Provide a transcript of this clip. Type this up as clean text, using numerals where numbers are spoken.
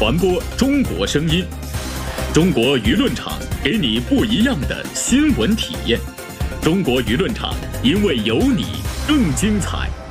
传播中国声音。中国舆论场，给你不一样的新闻体验。中国舆论场，因为有你更精彩。